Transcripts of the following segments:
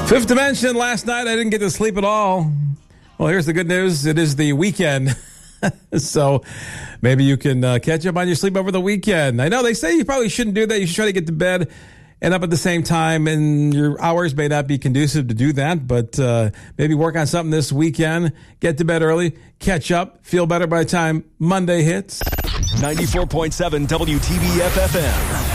Fifth Dimension, last night I didn't get to sleep at all. Well, here's the good news. It is the weekend. So maybe you can catch up on your sleep over the weekend. I know they say you probably shouldn't do that. You should try to get to bed and up at the same time, and your hours may not be conducive to do that, but maybe work on something this weekend. Get to bed early, catch up, feel better by the time Monday hits. 94.7 WTBF-FM.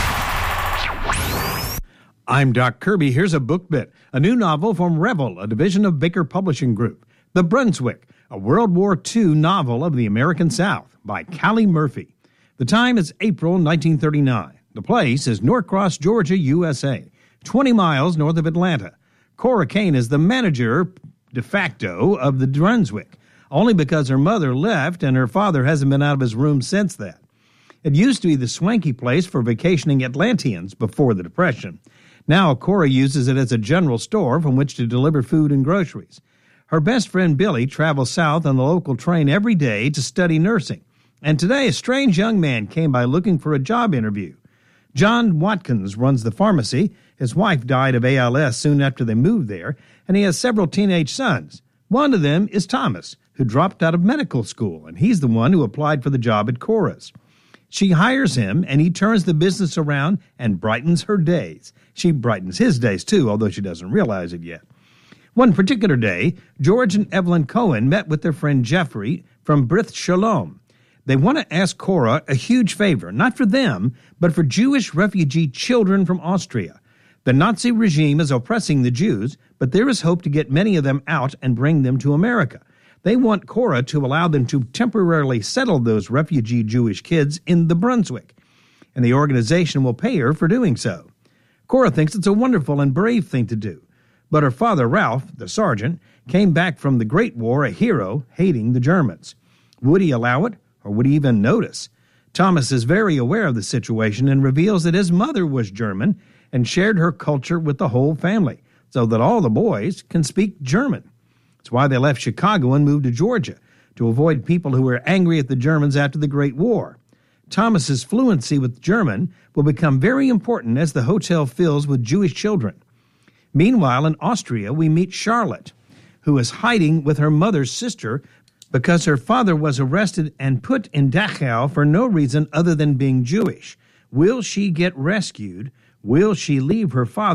I'm Doc Kirby. Here's a book bit. A new novel from Revel, a division of Baker Publishing Group. The Brunswick, a World War II novel of the American South by Callie Murphy. The time is April 1939. The place is Norcross, Georgia, USA, 20 miles north of Atlanta. Cora Kane is the manager de facto of the Brunswick, only because her mother left and her father hasn't been out of his room since that. It used to be the swanky place for vacationing Atlanteans before the Depression. Now Cora uses it as a general store from which to deliver food and groceries. Her best friend Billy travels south on the local train every day to study nursing. And today a strange young man came by looking for a job interview. John Watkins runs the pharmacy. His wife died of ALS soon after they moved there, and he has several teenage sons. One of them is Thomas, who dropped out of medical school, and he's the one who applied for the job at Cora's. She hires him, and he turns the business around and brightens her days. She brightens his days, too, although she doesn't realize it yet. One particular day, George and Evelyn Cohen met with their friend Jeffrey from Brith Shalom. They want to ask Cora a huge favor, not for them, but for Jewish refugee children from Austria. The Nazi regime is oppressing the Jews, but there is hope to get many of them out and bring them to America. They want Cora to allow them to temporarily settle those refugee Jewish kids in the Brunswick, and the organization will pay her for doing so. Cora thinks it's a wonderful and brave thing to do, but her father, Ralph, the sergeant, came back from the Great War a hero, hating the Germans. Would he allow it, or would he even notice? Thomas is very aware of the situation and reveals that his mother was German and shared her culture with the whole family, so that all the boys can speak German. That's why they left Chicago and moved to Georgia, to avoid people who were angry at the Germans after the Great War. Thomas's fluency with German will become very important as the hotel fills with Jewish children. Meanwhile, in Austria, we meet Charlotte, who is hiding with her mother's sister because her father was arrested and put in Dachau for no reason other than being Jewish. Will she get rescued? Will she leave her father?